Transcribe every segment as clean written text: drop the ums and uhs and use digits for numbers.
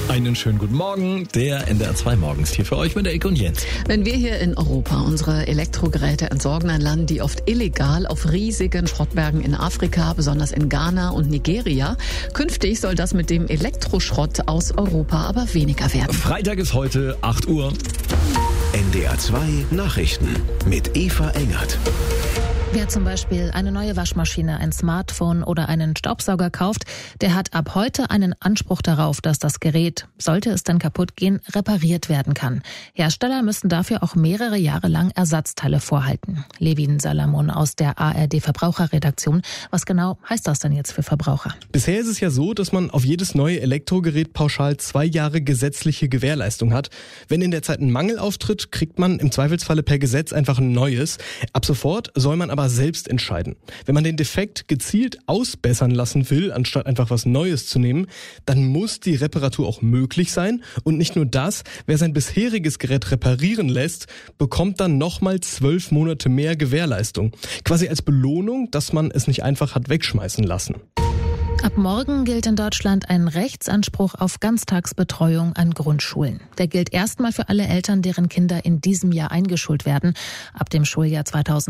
Einen schönen guten Morgen. Der NDR 2 morgens hier für euch mit der Ecke und Jens. Wenn wir hier in Europa unsere Elektrogeräte entsorgen, dann landen die oft illegal auf riesigen Schrottbergen in Afrika, besonders in Ghana und Nigeria. Künftig soll das mit dem Elektroschrott aus Europa aber weniger werden. Freitag ist heute 8 Uhr. NDR 2 Nachrichten mit Eva Engert. Wer zum Beispiel eine neue Waschmaschine, ein Smartphone oder einen Staubsauger kauft, der hat ab heute einen Anspruch darauf, dass das Gerät, sollte es dann kaputt gehen, repariert werden kann. Hersteller müssen dafür auch mehrere Jahre lang Ersatzteile vorhalten. Levin Salamon aus der ARD Verbraucherredaktion. Was genau heißt das denn jetzt für Verbraucher? Bisher ist es ja so, dass man auf jedes neue Elektrogerät pauschal 2 Jahre gesetzliche Gewährleistung hat. Wenn in der Zeit ein Mangel auftritt, kriegt man im Zweifelsfalle per Gesetz einfach ein neues. Ab sofort soll man aber selbst entscheiden. Wenn man den Defekt gezielt ausbessern lassen will, anstatt einfach was Neues zu nehmen, dann muss die Reparatur auch möglich sein. Und nicht nur das, wer sein bisheriges Gerät reparieren lässt, bekommt dann nochmal 12 Monate mehr Gewährleistung. Quasi als Belohnung, dass man es nicht einfach hat wegschmeißen lassen. Ab morgen gilt in Deutschland ein Rechtsanspruch auf Ganztagsbetreuung an Grundschulen. Der gilt erstmal für alle Eltern, deren Kinder in diesem Jahr eingeschult werden. Ab dem Schuljahr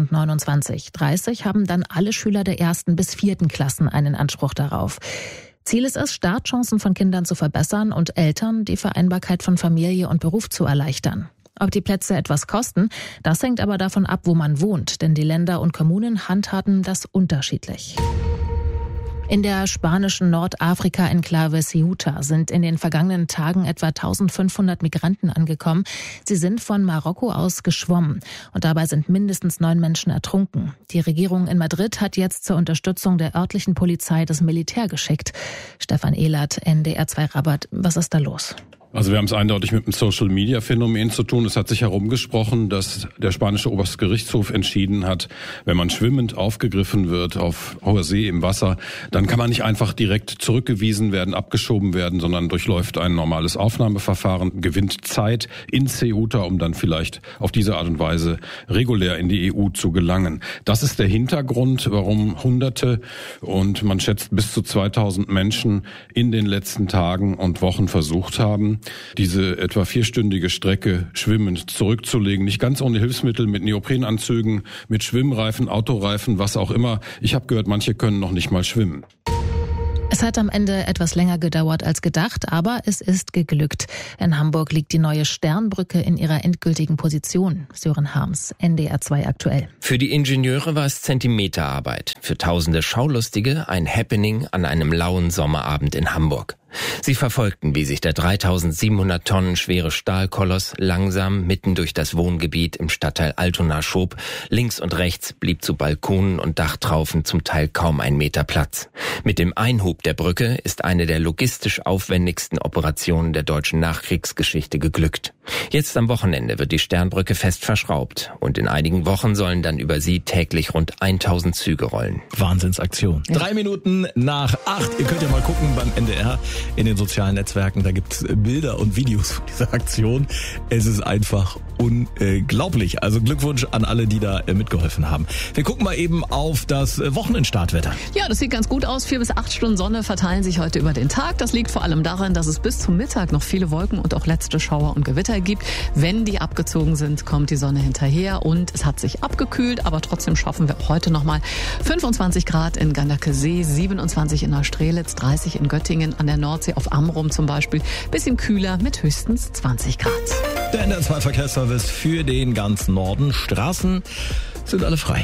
2029/30 haben dann alle Schüler der 1. bis 4. Klassen einen Anspruch darauf. Ziel ist es, Startchancen von Kindern zu verbessern und Eltern die Vereinbarkeit von Familie und Beruf zu erleichtern. Ob die Plätze etwas kosten, das hängt aber davon ab, wo man wohnt, denn die Länder und Kommunen handhaben das unterschiedlich. In der spanischen Nordafrika-Enklave Ceuta sind in den vergangenen Tagen etwa 1500 Migranten angekommen. Sie sind von Marokko aus geschwommen und dabei sind mindestens 9 Menschen ertrunken. Die Regierung in Madrid hat jetzt zur Unterstützung der örtlichen Polizei das Militär geschickt. Stefan Ehlert, NDR 2 Rabat, was ist da los? Also wir haben es eindeutig mit einem Social-Media-Phänomen zu tun. Es hat sich herumgesprochen, dass der spanische Obergerichtshof entschieden hat, wenn man schwimmend aufgegriffen wird auf hoher See im Wasser, dann kann man nicht einfach direkt zurückgewiesen werden, abgeschoben werden, sondern durchläuft ein normales Aufnahmeverfahren, gewinnt Zeit in Ceuta, um dann vielleicht auf diese Art und Weise regulär in die EU zu gelangen. Das ist der Hintergrund, warum Hunderte und man schätzt bis zu 2000 Menschen in den letzten Tagen und Wochen versucht haben, diese etwa 4-stündige Strecke schwimmend zurückzulegen. Nicht ganz ohne Hilfsmittel, mit Neoprenanzügen, mit Schwimmreifen, Autoreifen, was auch immer. Ich habe gehört, manche können noch nicht mal schwimmen. Es hat am Ende etwas länger gedauert als gedacht, aber es ist geglückt. In Hamburg liegt die neue Sternbrücke in ihrer endgültigen Position. Sören Harms, NDR 2 aktuell. Für die Ingenieure war es Zentimeterarbeit. Für tausende Schaulustige ein Happening an einem lauen Sommerabend in Hamburg. Sie verfolgten, wie sich der 3700 Tonnen schwere Stahlkoloss langsam mitten durch das Wohngebiet im Stadtteil Altona schob. Links und rechts blieb zu Balkonen und Dachtraufen zum Teil kaum 1 Meter Platz. Mit dem Einhub der Brücke ist eine der logistisch aufwendigsten Operationen der deutschen Nachkriegsgeschichte geglückt. Jetzt am Wochenende wird die Sternbrücke fest verschraubt und in einigen Wochen sollen dann über sie täglich rund 1000 Züge rollen. Wahnsinnsaktion. 3 Minuten nach 8. Ihr könnt ja mal gucken beim NDR in den sozialen Netzwerken. Da gibt's Bilder und Videos von dieser Aktion. Es ist einfach unglaublich. Also Glückwunsch an alle, die da mitgeholfen haben. Wir gucken mal eben auf das Wochenendstartwetter. Ja, das sieht ganz gut aus. 4 bis 8 Stunden Sonne verteilen sich heute über den Tag. Das liegt vor allem daran, dass es bis zum Mittag noch viele Wolken und auch letzte Schauer und Gewitter gibt. Wenn die abgezogen sind, kommt die Sonne hinterher und es hat sich abgekühlt, aber trotzdem schaffen wir auch heute nochmal 25 Grad in Ganderkesee, 27 in Neustrelitz, 30 in Göttingen, an der Nordsee auf Amrum zum Beispiel. Bisschen kühler mit höchstens 20 Grad. Der NDR 2 Verkehrsservice für den ganzen Norden. Straßen sind alle frei.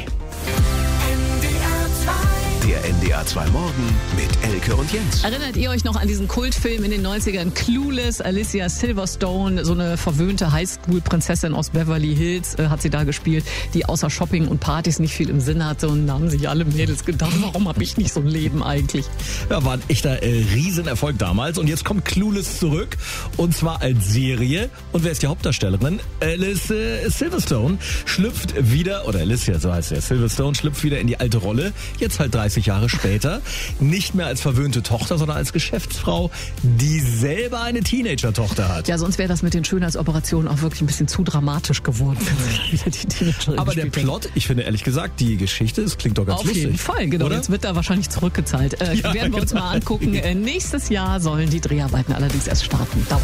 Der NDR 2 Morgen mit Elke und Jens. Erinnert ihr euch noch an diesen Kultfilm in den 90ern? Clueless, Alicia Silverstone, so eine verwöhnte Highschool-Prinzessin aus Beverly Hills hat sie da gespielt, die außer Shopping und Partys nicht viel im Sinn hatte. Und da haben sich alle Mädels gedacht, warum habe ich nicht so ein Leben eigentlich? Ja, war ein echter Riesenerfolg damals. Und jetzt kommt Clueless zurück. Und zwar als Serie. Und wer ist die Hauptdarstellerin? Alice Silverstone schlüpft wieder, oder Alicia, so heißt sie, Silverstone schlüpft wieder in die alte Rolle. Jetzt halt 30 35 Jahre später nicht mehr als verwöhnte Tochter, sondern als Geschäftsfrau, die selber eine Teenager-Tochter hat. Ja, sonst wäre das mit den Schönheitsoperationen auch wirklich ein bisschen zu dramatisch geworden. Wieder die Teenagerin Aber der Plot, ich finde ehrlich gesagt, die Geschichte, es klingt doch ganz lustig. Auf jeden Fall, genau. Oder? Jetzt wird da wahrscheinlich zurückgezahlt. Werden wir uns mal angucken. Nächstes Jahr sollen die Dreharbeiten allerdings erst starten. Dauert.